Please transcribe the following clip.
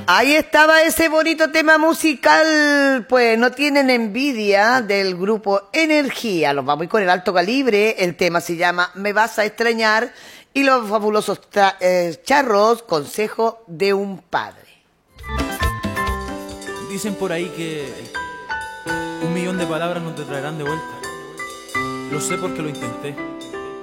Ahí estaba ese bonito tema musical, pues no tienen envidia, del grupo Energía. Los vamos a ir con el alto calibre, el tema se llama Me vas a extrañar y los fabulosos charros, consejo de un padre. Dicen por ahí que 1.000.000 de palabras no te traerán de vuelta. Lo sé porque lo intenté.